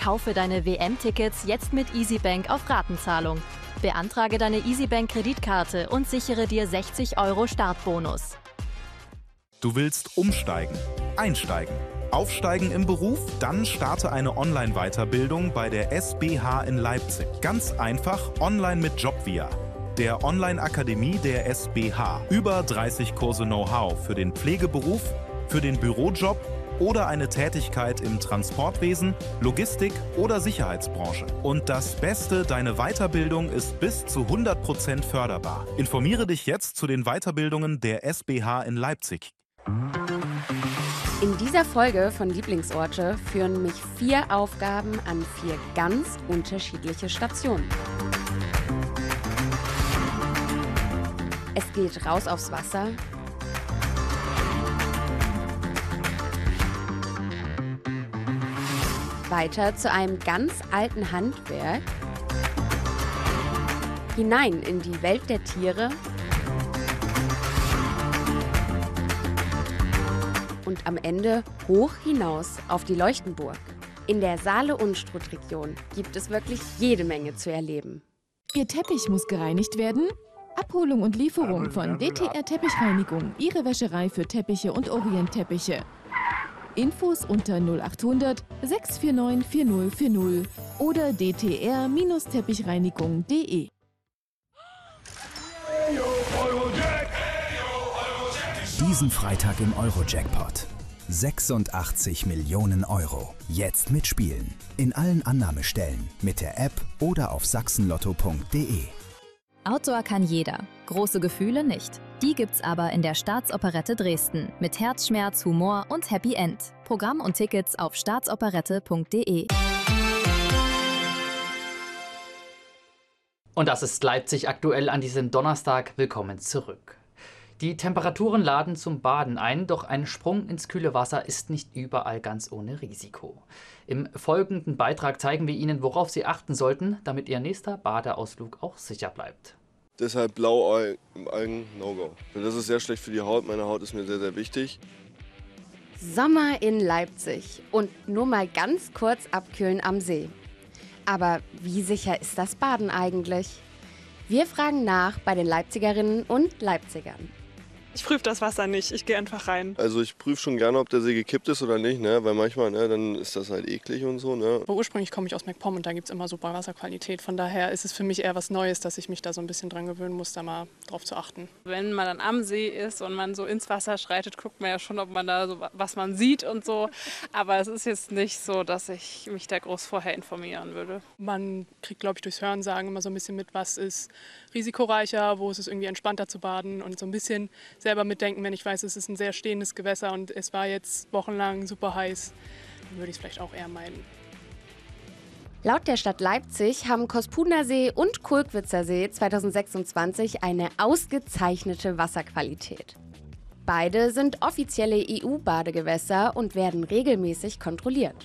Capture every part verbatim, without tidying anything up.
kaufe deine W M-Tickets jetzt mit EasyBank auf Ratenzahlung. Beantrage deine EasyBank-Kreditkarte und sichere dir sechzig Euro Startbonus. Du willst umsteigen, einsteigen, aufsteigen im Beruf? Dann starte eine Online-Weiterbildung bei der S B H in Leipzig. Ganz einfach online mit Jobvia, der Online-Akademie der S B H. Über dreißig Kurse Know-how für den Pflegeberuf, für den Bürojob oder eine Tätigkeit im Transportwesen, Logistik oder Sicherheitsbranche. Und das Beste, deine Weiterbildung ist bis zu hundert Prozent förderbar. Informiere dich jetzt zu den Weiterbildungen der S B H in Leipzig. In dieser Folge von Lieblingsorte führen mich vier Aufgaben an vier ganz unterschiedliche Stationen. Es geht raus aufs Wasser, weiter zu einem ganz alten Handwerk, hinein in die Welt der Tiere und am Ende hoch hinaus auf die Leuchtenburg. In der Saale-Unstrut-Region gibt es wirklich jede Menge zu erleben. Ihr Teppich muss gereinigt werden? Abholung und Lieferung von D T R Teppichreinigung, Ihre Wäscherei für Teppiche und Orient-Teppiche. Infos unter null achthundert, sechs vier neun, vier null vier null oder d t r Teppichreinigung punkt de. Diesen Freitag im Euro-Jackpot. sechsundachtzig Millionen Euro. Jetzt mitspielen. In allen Annahmestellen, mit der App oder auf sachsenlotto punkt de. Outdoor kann jeder, große Gefühle nicht. Die gibt's aber in der Staatsoperette Dresden mit Herzschmerz, Humor und Happy End. Programm und Tickets auf staatsoperette punkt de. Und das ist Leipzig aktuell an diesem Donnerstag. Willkommen zurück. Die Temperaturen laden zum Baden ein, doch ein Sprung ins kühle Wasser ist nicht überall ganz ohne Risiko. Im folgenden Beitrag zeigen wir Ihnen, worauf Sie achten sollten, damit Ihr nächster Badeausflug auch sicher bleibt. Deshalb Blaualgen, No-Go. Das ist sehr schlecht für die Haut. Meine Haut ist mir sehr, sehr wichtig. Sommer in Leipzig und nur mal ganz kurz abkühlen am See. Aber wie sicher ist das Baden eigentlich? Wir fragen nach bei den Leipzigerinnen und Leipzigern. Ich prüfe das Wasser nicht, ich gehe einfach rein. Also ich prüfe schon gerne, ob der See gekippt ist oder nicht, ne? Weil manchmal, ne, dann ist das halt eklig und so. Ne? Aber ursprünglich komme ich aus MacPom und da gibt es immer super Wasserqualität. Von daher ist es für mich eher was Neues, dass ich mich da so ein bisschen dran gewöhnen muss, da mal drauf zu achten. Wenn man dann am See ist und man so ins Wasser schreitet, guckt man ja schon, ob man da so was man sieht und so. Aber es ist jetzt nicht so, dass ich mich da groß vorher informieren würde. Man kriegt, glaube ich, durchs Hörensagen immer so ein bisschen mit, was ist risikoreicher, wo ist es irgendwie entspannter zu baden und so ein bisschen selber mitdenken, wenn ich weiß, es ist ein sehr stehendes Gewässer und es war jetzt wochenlang super heiß, dann würde ich es vielleicht auch eher meiden. Laut der Stadt Leipzig haben Kospuner See und Kulkwitzer See zweitausendsechsundzwanzig eine ausgezeichnete Wasserqualität. Beide sind offizielle E U-Badegewässer und werden regelmäßig kontrolliert.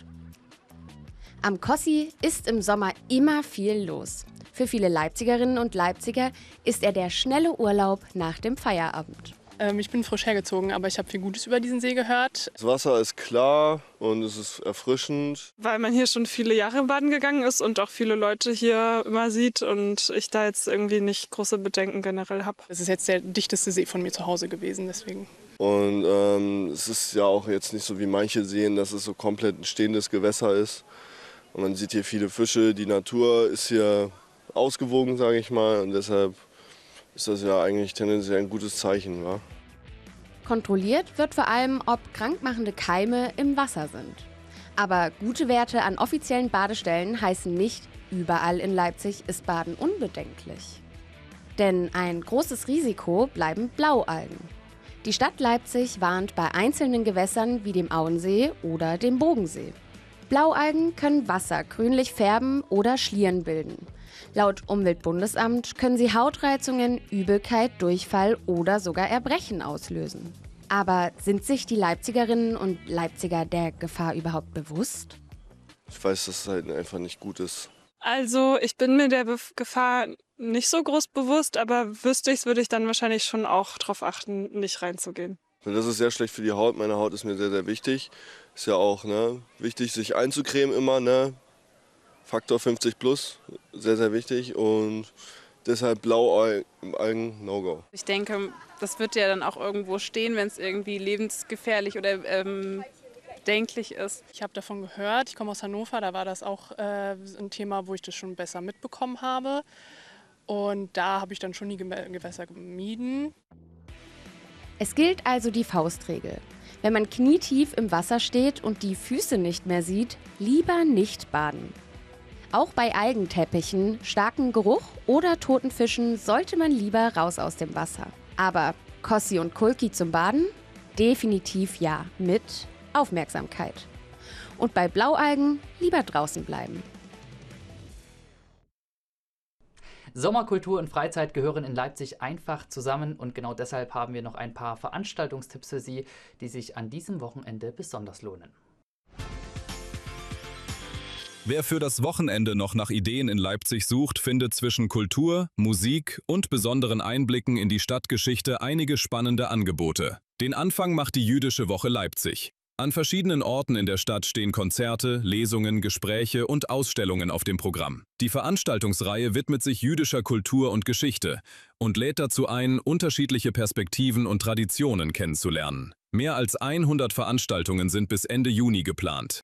Am Kossi ist im Sommer immer viel los. Für viele Leipzigerinnen und Leipziger ist er der schnelle Urlaub nach dem Feierabend. Ähm, ich bin frisch hergezogen, aber ich habe viel Gutes über diesen See gehört. Das Wasser ist klar und es ist erfrischend. Weil man hier schon viele Jahre baden gegangen ist und auch viele Leute hier immer sieht und ich da jetzt irgendwie nicht große Bedenken generell habe. Es ist jetzt der dichteste See von mir zu Hause gewesen, deswegen. Und ähm, es ist ja auch jetzt nicht so wie manche sehen, dass es so komplett ein stehendes Gewässer ist. Und man sieht hier viele Fische, die Natur ist hier ausgewogen, sage ich mal. Und deshalb ist das ja eigentlich tendenziell ein gutes Zeichen. Wa? Kontrolliert wird vor allem, ob krankmachende Keime im Wasser sind. Aber gute Werte an offiziellen Badestellen heißen nicht, überall in Leipzig ist Baden unbedenklich. Denn ein großes Risiko bleiben Blaualgen. Die Stadt Leipzig warnt bei einzelnen Gewässern wie dem Auensee oder dem Bogensee. Blaualgen können Wasser grünlich färben oder Schlieren bilden. Laut Umweltbundesamt können sie Hautreizungen, Übelkeit, Durchfall oder sogar Erbrechen auslösen. Aber sind sich die Leipzigerinnen und Leipziger der Gefahr überhaupt bewusst? Ich weiß, dass es halt einfach nicht gut ist. Also ich bin mir der Be- Gefahr nicht so groß bewusst, aber wüsste ich es, würde ich dann wahrscheinlich schon auch darauf achten, nicht reinzugehen. Das ist sehr schlecht für die Haut. Meine Haut ist mir sehr, sehr wichtig. Ist ja auch ne, wichtig, sich einzucremen immer. Ne? Faktor fünfzig plus, sehr, sehr wichtig und deshalb Blaualgen, No-Go. Ich denke, das wird ja dann auch irgendwo stehen, wenn es irgendwie lebensgefährlich oder ähm, bedenklich ist. Ich habe davon gehört, ich komme aus Hannover, da war das auch äh, ein Thema, wo ich das schon besser mitbekommen habe. Und da habe ich dann schon die Gewässer gemieden. Es gilt also die Faustregel. Wenn man knietief im Wasser steht und die Füße nicht mehr sieht, lieber nicht baden. Auch bei Algenteppichen, starkem Geruch oder toten Fischen sollte man lieber raus aus dem Wasser. Aber Kossi und Kulki zum Baden? Definitiv ja, mit Aufmerksamkeit. Und bei Blaualgen lieber draußen bleiben. Sommerkultur und Freizeit gehören in Leipzig einfach zusammen und genau deshalb haben wir noch ein paar Veranstaltungstipps für Sie, die sich an diesem Wochenende besonders lohnen. Wer für das Wochenende noch nach Ideen in Leipzig sucht, findet zwischen Kultur, Musik und besonderen Einblicken in die Stadtgeschichte einige spannende Angebote. Den Anfang macht die Jüdische Woche Leipzig. An verschiedenen Orten in der Stadt stehen Konzerte, Lesungen, Gespräche und Ausstellungen auf dem Programm. Die Veranstaltungsreihe widmet sich jüdischer Kultur und Geschichte und lädt dazu ein, unterschiedliche Perspektiven und Traditionen kennenzulernen. Mehr als hundert Veranstaltungen sind bis Ende Juni geplant.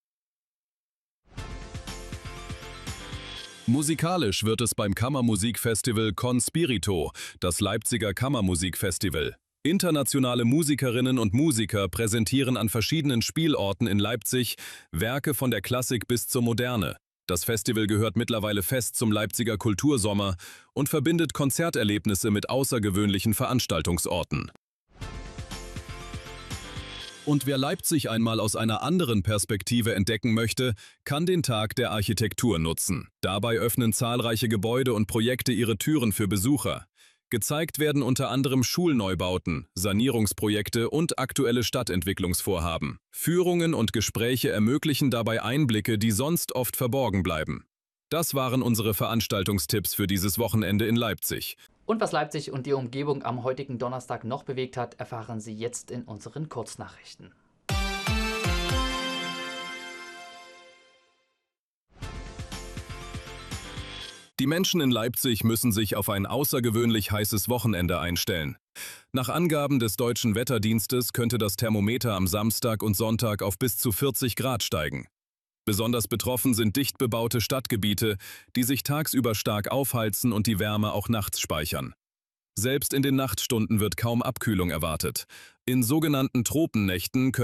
Musikalisch wird es beim Kammermusikfestival Con Spirito, das Leipziger Kammermusikfestival. Internationale Musikerinnen und Musiker präsentieren an verschiedenen Spielorten in Leipzig Werke von der Klassik bis zur Moderne. Das Festival gehört mittlerweile fest zum Leipziger Kultursommer und verbindet Konzerterlebnisse mit außergewöhnlichen Veranstaltungsorten. Und wer Leipzig einmal aus einer anderen Perspektive entdecken möchte, kann den Tag der Architektur nutzen. Dabei öffnen zahlreiche Gebäude und Projekte ihre Türen für Besucher. Gezeigt werden unter anderem Schulneubauten, Sanierungsprojekte und aktuelle Stadtentwicklungsvorhaben. Führungen und Gespräche ermöglichen dabei Einblicke, die sonst oft verborgen bleiben. Das waren unsere Veranstaltungstipps für dieses Wochenende in Leipzig. Und was Leipzig und die Umgebung am heutigen Donnerstag noch bewegt hat, erfahren Sie jetzt in unseren Kurznachrichten. Die Menschen in Leipzig müssen sich auf ein außergewöhnlich heißes Wochenende einstellen. Nach Angaben des Deutschen Wetterdienstes könnte das Thermometer am Samstag und Sonntag auf bis zu vierzig Grad steigen. Besonders betroffen sind dicht bebaute Stadtgebiete, die sich tagsüber stark aufheizen und die Wärme auch nachts speichern. Selbst in den Nachtstunden wird kaum Abkühlung erwartet. In sogenannten Tropennächten können